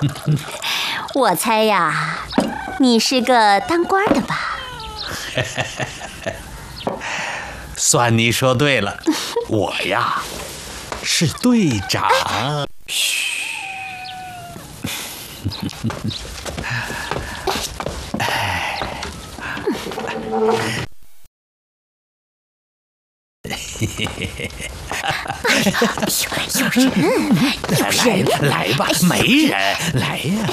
我猜呀，你是个当官的吧？ 算你说对了，我呀是队长。嘘。 有人， 来吧，没人，来呀！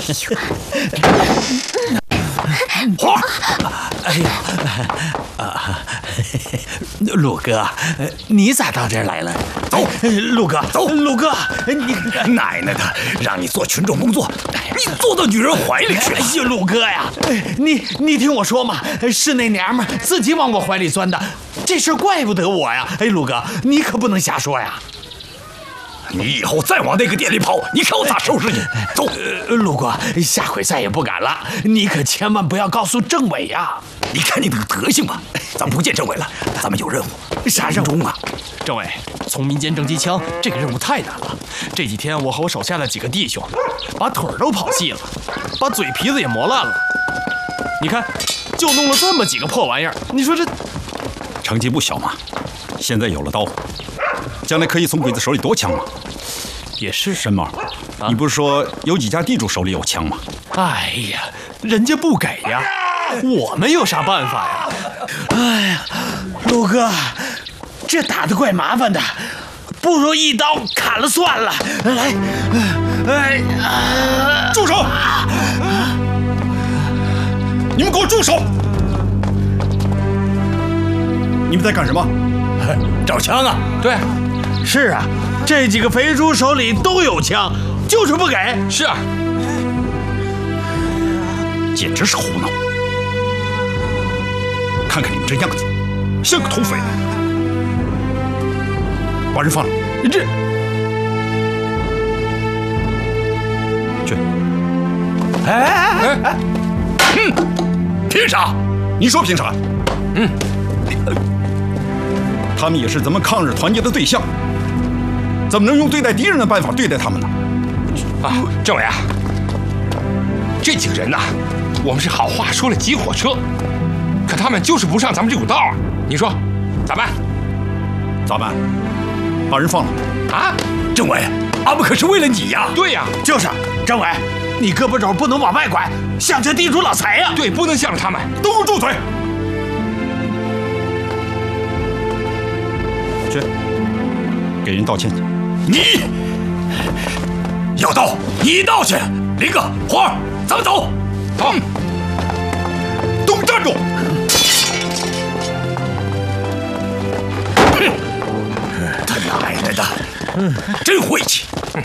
花， 哎呀，陆哥，你咋到这儿来了？ 走， 陆哥， 走， 陆哥，你奶奶的，让你做群众工作，你坐到女人怀里去了。 哎呀，陆哥呀，你听我说嘛，是那娘们自己往我怀里钻的，这事怪不得我呀。哎，陆哥，你可不能瞎说呀。 你以后再往那个店里跑，你看我咋收拾你！走， 陆哥，下回再也不敢了。你可千万不要告诉政委呀！ 你看你那个德行吧，咱不见政委了，咱们有任务。 啥任务啊？ 政委，从民间征集枪，这个任务太难了。这几天我和我手下的几个弟兄，把腿都跑细了，把嘴皮子也磨烂了。你看，就弄了这么几个破玩意儿，你说这成绩不小嘛。现在有了刀，将来可以从鬼子手里夺枪嘛。 也是。 申毛，你不是说有几家地主手里有枪吗？ 哎呀，人家不给呀，我们有啥办法呀？ 哎呀，陆哥，这打得怪麻烦的，不如一刀砍了算了。来， 住手！你们给我住手！你们在干什么？ 找枪啊！ 对， 是啊，这几个肥猪手里都有枪，就是不给。 是啊， 简直是胡闹！看看你们这样子，像个土匪。把人放了。 这去。 哎， 凭啥？ 你说凭啥？他们也是咱们抗日团结的对象，怎么能用对待敌人的办法对待他们呢？ 啊，政委啊，这几个人呐，我们是好话说了几火车，可他们就是不上咱们这股道啊！你说咋办？ 咋办？把人放了。 啊， 政委，俺们可是为了你呀！ 对呀， 就是政委，你胳膊肘不能往外拐，向着地主老财呀！ 对，不能向着他们。 都给我住嘴！去，给人道歉去。 你要道，你道去。林哥，花儿，咱们走。 好， 都站住！ 他奶奶的，真晦气！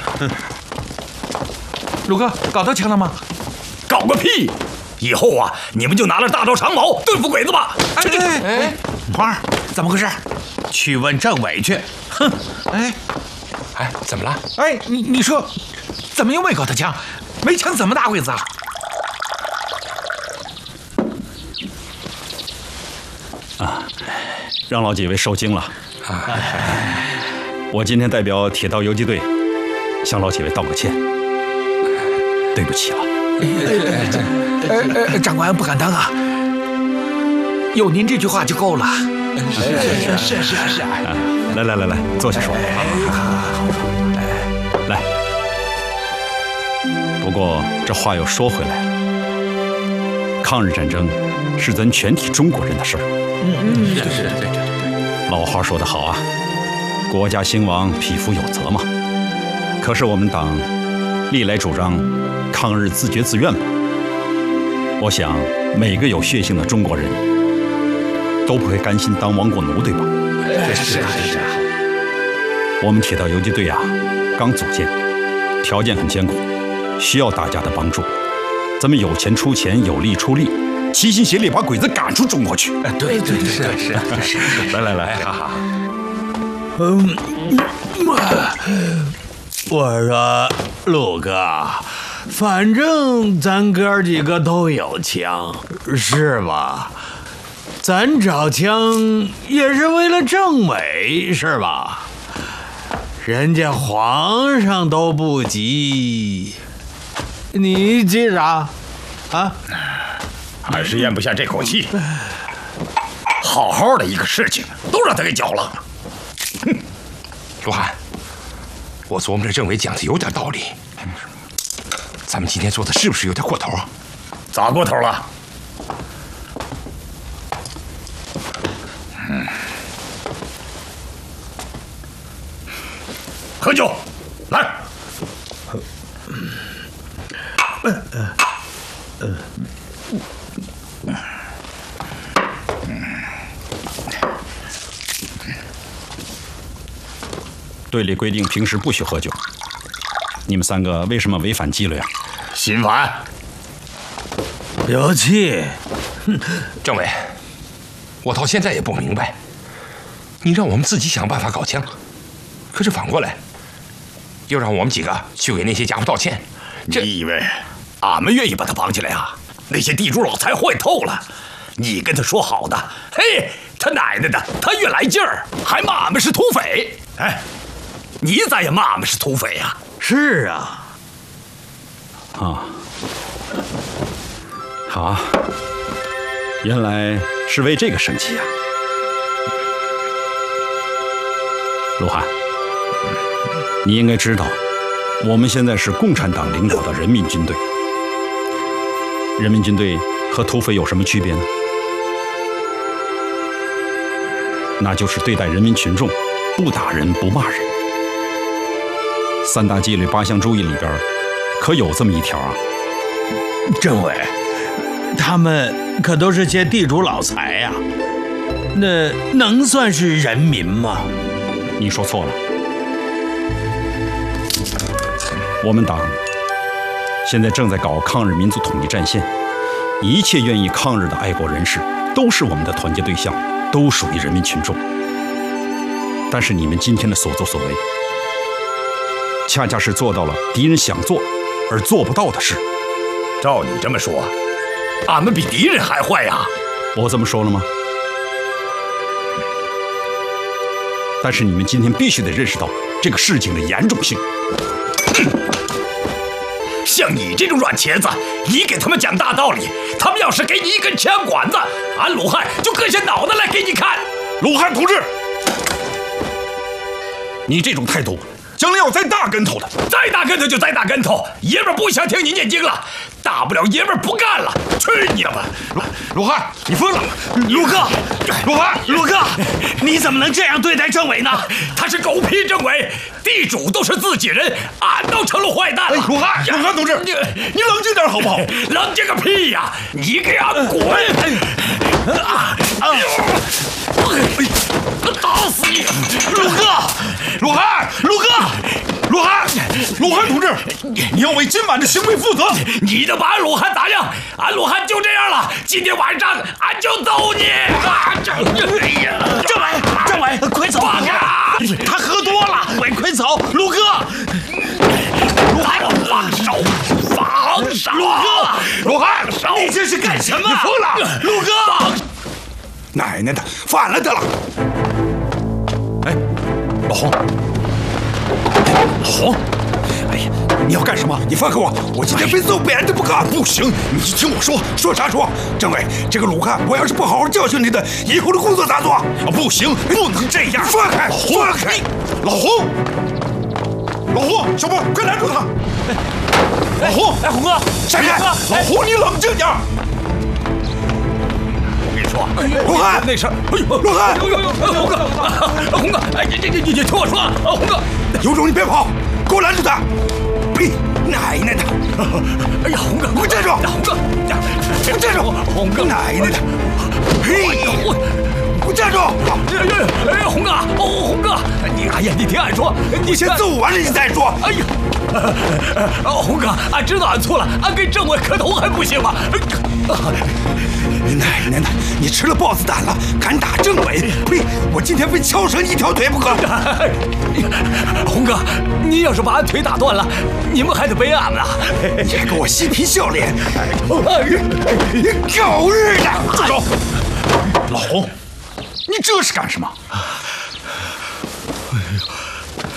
陆哥，搞到枪了吗？ 搞个屁！以后啊，你们就拿着大刀长矛对付鬼子吧。 花儿，怎么回事？去问政委去。哼！ 哎，怎么了？ 哎，你说，怎么又没搞到枪？没枪怎么打鬼子啊？ 让老几位受惊了。我今天代表铁道游击队向老几位道个歉，对不起了。 长官不敢当啊，有您这句话就够了。是。 来，坐下说。来，不过这话又说回来了，抗日战争是咱全体中国人的事儿。 是。 老话说得好啊，国家兴亡，匹夫有责嘛。可是我们党历来主张抗日自觉自愿嘛。我想每个有血性的中国人都不会甘心当亡国奴，对吧？ 是。 我们铁道游击队啊，刚组建，条件很艰苦，需要大家的帮助。咱们有钱出钱，有力出力，齐心协力把鬼子赶出中国去。 对，是。 来， 好。 我说陆哥，反正咱哥几个都有枪，是吧？咱找枪也是为了政委，是吧？人家皇上都不急， 你急啥？啊？ 还是咽不下这口气。好好的一个事情，都让他给搅了。 哼，罗汉，我琢磨着政委讲的有点道理。咱们今天做的是不是有点过头啊？ 咋过头了？喝酒，来。 队里规定平时不许喝酒，你们3个为什么违反纪律啊？ 心烦， 有气。 政委，我到现在也不明白，你让我们自己想办法搞枪，可是反过来又让我们几个去给那些家伙道歉。 你以为俺们愿意把他绑起来啊？那些地主老财坏透了，你跟他说好的，嘿，他奶奶的，他越来劲儿，还骂俺们是土匪。哎，你咋也骂俺们是土匪呀？ 是啊。 啊，好，原来是为这个生气啊，卢汉，你应该知道，我们现在是共产党领导的人民军队。人民军队和土匪有什么区别呢？那就是对待人民群众，不打人不骂人。3大纪律8项注意里边，可有这么一条啊。 政委，他们可都是些地主老财呀，那能算是人民吗？ 你说错了。我们党现在正在搞抗日民族统一战线，一切愿意抗日的爱国人士都是我们的团结对象，都属于人民群众。但是你们今天的所作所为，恰恰是做到了敌人想做而做不到的事。 照你这么说，俺们比敌人还坏呀？ 我这么说了吗？但是你们今天必须得认识到这个事情的严重性。 像你这种软茄子，你给他们讲大道理，他们要是给你一根枪管子，俺鲁汉就割下脑袋来给你看。 鲁汉同志，你这种态度，将来要栽大跟头的。 再大跟头就栽大跟头，爷们儿不想听你念经了，大不了爷们儿不干了。去你吧！ 鲁汉，你疯了！ 鲁哥， 鲁汉， 鲁哥，你怎么能这样对待政委呢？ 他是狗屁政委，地主都是自己人，俺都成了坏蛋了。 鲁汉同志，你冷静点好不好？ 冷静个屁呀！你给俺滚！打死你！ 鲁哥， 鲁汉同志，你要为今晚的行为负责。 你能把俺鲁汉咋样？俺鲁汉就这样了，今天晚上俺就揍你！ 政委，快走！他喝多了，快走！鲁哥， 放手！ 鲁哥， 鲁汉， 你这是干什么？ 你疯了！ 鲁哥， 奶奶的，反了他了！哎，老洪，哎呀，你要干什么？你放开我！我今天非揍别人的不可！不行，你听我说，说啥说？政委，这个鲁汉，我要是不好好教训你的，以后的工作咋做？不行，不能这样！放开，放开！老洪，小波，快拦住他！老洪， 洪哥， 闪开！老洪，你冷静点！鲁汉， 那事儿， 鲁汉， 洪哥，哎，你听我说，洪哥， 有种你别跑，给我拦住他！呸，奶奶的！ 哎呀，洪哥， 给我站住！ 洪哥， 给我站住！ 洪哥， 奶奶的！嘿，给我站住！ 哎，洪哥，你听俺说， 你先揍完了你再说。 哎呀，洪哥，俺知道俺错了，俺给政委磕头还不行吗？ 奶奶的，你吃了豹子胆了，敢打政委？呸！我今天非敲折你一条腿不可！ 洪哥，你要是把俺腿打断了，你们还得背俺呢。 你还给我嬉皮笑脸！狗日的！ 住手！ 老洪，你这是干什么？